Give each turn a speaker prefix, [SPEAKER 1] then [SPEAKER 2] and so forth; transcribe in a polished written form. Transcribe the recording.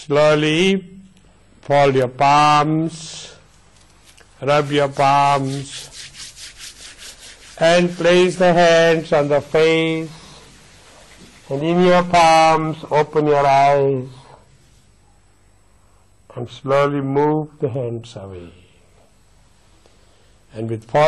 [SPEAKER 1] Slowly fold your palms, rub your palms, and place the hands on the face, and in your palms open your eyes and slowly move the hands away. And with